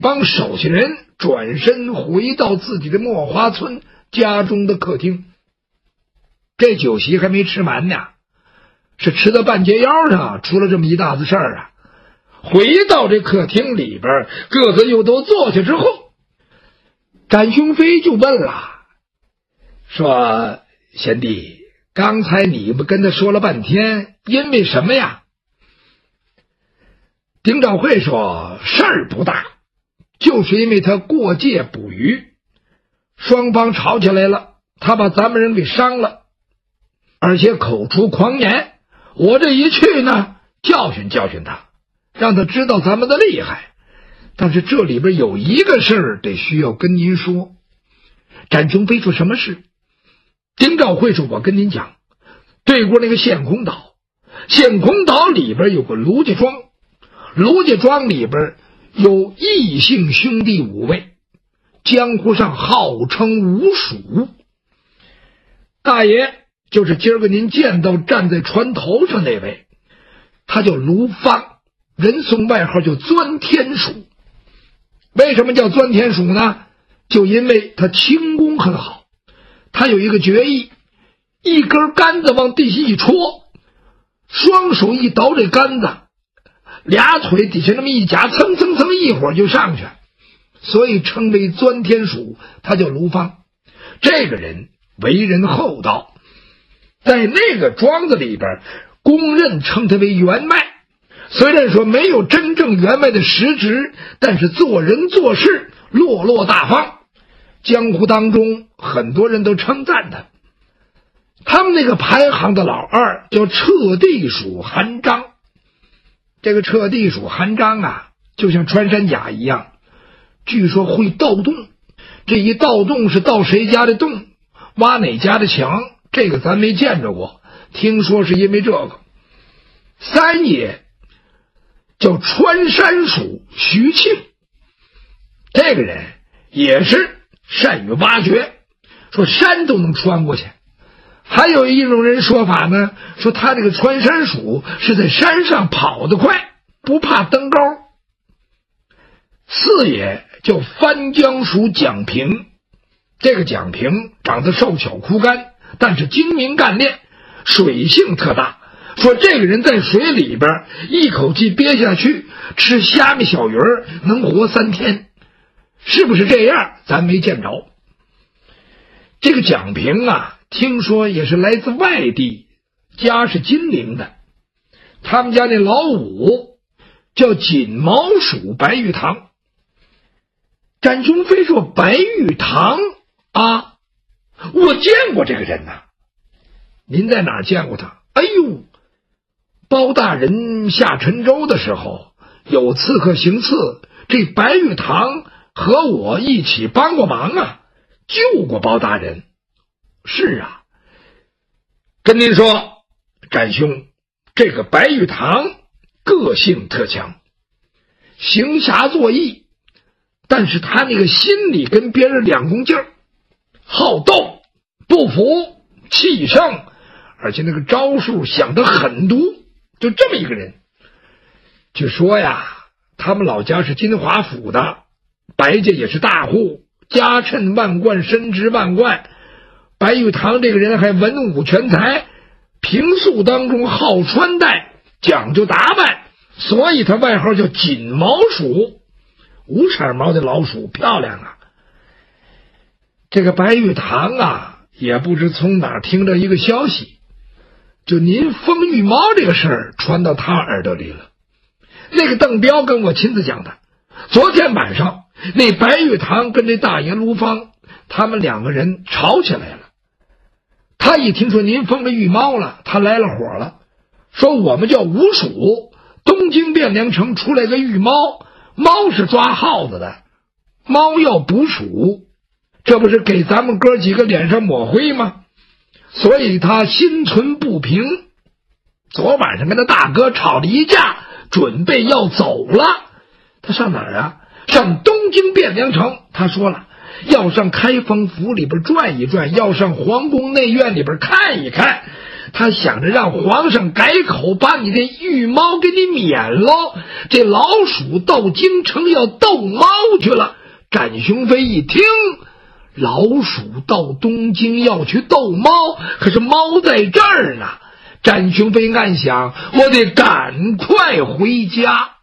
帮手下人转身回到自己的墨花村家中的客厅。这酒席还没吃满呢，是吃到半截腰上出了这么一大子事儿啊。回到这客厅里边，各自又都坐下之后，展雄飞就问了，说贤弟，刚才你不跟他说了半天，因为什么呀？丁兆会说，事儿不大，就是因为他过界捕鱼，双方吵起来了，他把咱们人给伤了，而且口出狂言，我这一去呢，教训教训他，让他知道咱们的厉害。但是这里边有一个事儿得需要跟您说。展雄飞说，什么事？丁兆会说，我跟您讲，对过那个县空岛，县空岛里边有个卢家庄，卢家庄里边有异姓兄弟5位，江湖上号称五鼠。大爷就是今儿个您见到站在船头上那位，他叫卢芳，人送外号叫钻天鼠。为什么叫钻天鼠呢？就因为他轻功很好，他有一个绝艺，一根杆子往地下一戳，双手一倒这杆子，俩腿底下那么一夹，蹭蹭蹭一会儿就上去，所以称为钻天鼠。他叫卢芳，这个人为人厚道，在那个庄子里边公认称他为员外。虽然说没有真正员外的实职，但是做人做事落落大方，江湖当中很多人都称赞他。他们那个排行的老二叫彻地鼠韩章。这个彻地鼠韩章啊，就像穿山甲一样，据说会盗洞。这一盗洞是盗谁家的洞，挖哪家的墙，这个咱没见着过，听说是因为这个。三爷叫穿山鼠徐庆，这个人也是善于挖掘，说山都能穿过去。还有一种人说法呢，说他这个穿山鼠是在山上跑得快，不怕登高。四爷叫翻江鼠蒋平，这个蒋平长得瘦小枯干，但是精明干练，水性特大。说这个人在水里边一口气憋下去，吃虾米小鱼儿能活3天，是不是这样咱没见着。这个蒋平啊，听说也是来自外地，家是金陵的。他们家那老五叫锦毛鼠白玉堂。展雄飞说，白玉堂啊，我见过这个人呐。您在哪儿见过他？哎呦，包大人下沉舟的时候，有刺客行刺，这白玉堂和我一起帮过忙啊，救过包大人。是啊，跟您说，展兄，这个白玉堂个性特强，行侠作义，但是他那个心里跟别人两公劲儿，好斗不服气盛，而且那个招数想得狠毒，就这么一个人。据说呀，他们老家是金华府的，白家也是大户，家趁万贯，身值万贯。白玉堂这个人还文武全才，平素当中好穿戴，讲究打扮，所以他外号叫锦毛鼠，5色毛的老鼠，漂亮啊。这个白玉堂啊，也不知从哪儿听到一个消息，就您封玉猫这个事儿传到他耳朵里了。那个邓彪跟我亲自讲的，昨天晚上那白玉堂跟这大爷卢芳他们2个人吵起来了。他一听说您封了玉猫了，他来了火了，说我们叫五鼠，东京汴梁城出来个玉猫，猫是抓耗子的，猫要捕鼠，这不是给咱们哥几个脸上抹灰吗？所以他心存不平，昨晚上跟他大哥吵了一架，准备要走了。他上哪儿啊？上东京汴梁城。他说了，要上开封府里边转一转，要上皇宫内院里边看一看， 他想着让皇上改口，把你这御猫给你免喽。这老鼠到京城要斗猫去了。展雄飞一听，老鼠到东京要去斗猫，可是猫在这儿呢。展雄飞暗想，我得赶快回家。